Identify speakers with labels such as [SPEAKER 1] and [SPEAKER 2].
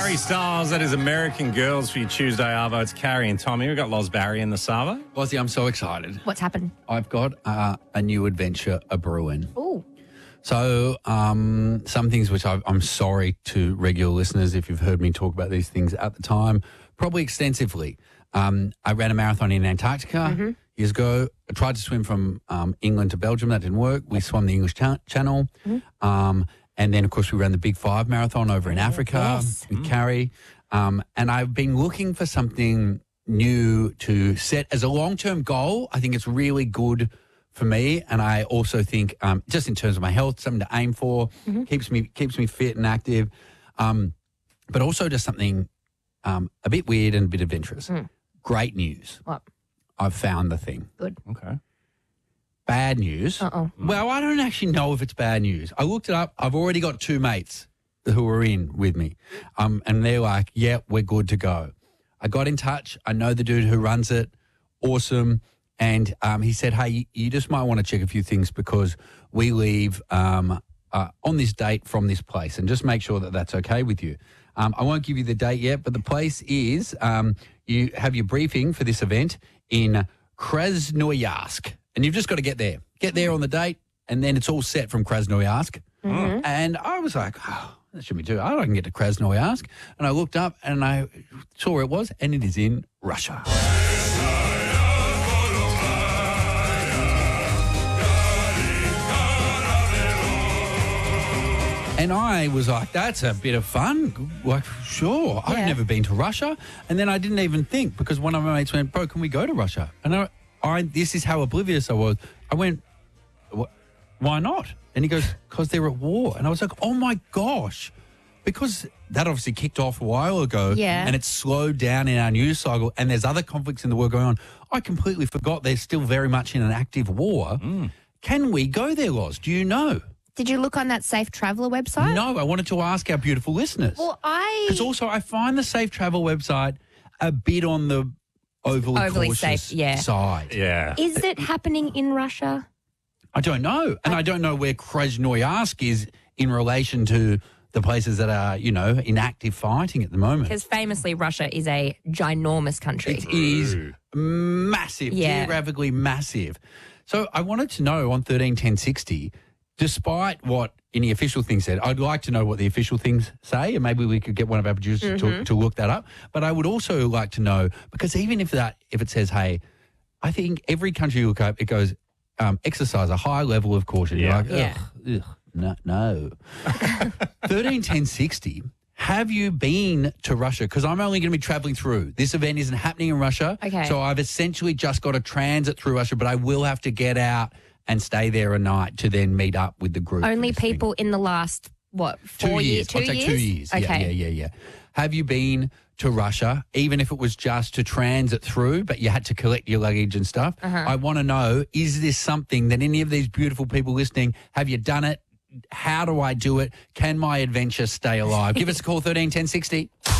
[SPEAKER 1] Harry Styles, that is American Girls for your Tuesday Arvo. It's Carrie and Tommy. We've got Loz Barry in the Savo.
[SPEAKER 2] Lozzie, I'm so excited.
[SPEAKER 3] What's happened?
[SPEAKER 2] I've got a new adventure a-brewing.
[SPEAKER 3] Ooh.
[SPEAKER 2] So some things which I'm sorry to regular listeners if you've heard me talk about these things at the time, probably extensively. I ran a marathon in Antarctica years ago. I tried to swim from England to Belgium. That didn't work. We swam the English Channel. And then, of course, we ran the Big Five Marathon over in Africa with Carrie. And I've been looking for something new to set as a long-term goal. I think it's really good for me. And I also think just in terms of my health, something to aim for, keeps me fit and active. But also just something a bit weird and a bit adventurous. Great news.
[SPEAKER 3] What?
[SPEAKER 2] I've found the thing.
[SPEAKER 3] Good.
[SPEAKER 1] Okay.
[SPEAKER 2] Bad news.
[SPEAKER 3] Uh-oh.
[SPEAKER 2] Well, I don't actually know if it's bad news. I looked it up. I've already got 2 mates who are in with me. And they're like, yeah, we're good to go. I got in touch. I know the dude who runs it. Awesome. And he said, hey, you just might want to check a few things because we leave on this date from this place and just make sure that that's okay with you. I won't give you the date yet, but the place is you have your briefing for this event in Krasnoyarsk. And you've just got to get there. Get there on the date, and then it's all set from Krasnoyarsk. And I was like, oh, that shouldn't be too hard. I can get to Krasnoyarsk. And I looked up, and I saw where it was, and it is in Russia. And I was like, that's a bit of fun. Like, sure. I've never been to Russia. And then I didn't even think because one of my mates went, bro, can we go to Russia? And this is how oblivious I was. I went, why not? And he goes, because they're at war. And I was like, oh, my gosh. Because that obviously kicked off a while ago.
[SPEAKER 3] Yeah.
[SPEAKER 2] And it's slowed down in our news cycle. And there's other conflicts in the world going on. I completely forgot they're still very much in an active war. Can we go there, Loz? Do you know?
[SPEAKER 3] Did you look on that Safe Traveller website?
[SPEAKER 2] No, I wanted to ask our beautiful listeners.
[SPEAKER 3] Well,
[SPEAKER 2] Because also I find the Safe Travel website a bit on the overly cautious
[SPEAKER 3] safe,
[SPEAKER 2] side.
[SPEAKER 1] Yeah.
[SPEAKER 3] Is it happening in Russia?
[SPEAKER 2] I don't know. And I don't know where Krasnoyarsk is in relation to the places that are, in active fighting at the moment.
[SPEAKER 3] Because famously, Russia is a ginormous country.
[SPEAKER 2] It is massive, geographically massive. So I wanted to know on 131060, despite what any official thing said, I'd like to know what the official things say, and maybe we could get one of our producers to look that up. But I would also like to know, because even if it says, hey, I think every country you look up, it goes, exercise a high level of caution. You're like, ugh, no. 131060, have you been to Russia? Because I'm only going to be traveling through. This event isn't happening in Russia.
[SPEAKER 3] Okay.
[SPEAKER 2] So I've essentially just got to transit through Russia, but I will have to get out and stay there a night to then meet up with the group.
[SPEAKER 3] Only people in the last, 4 years? 2 years?
[SPEAKER 2] I'd say 2 years.
[SPEAKER 3] Okay.
[SPEAKER 2] Yeah. Have you been to Russia, even if it was just to transit through, but you had to collect your luggage and stuff? I want to know, is this something that any of these beautiful people listening, have you done it? How do I do it? Can my adventure stay alive? Give us a call, 131060.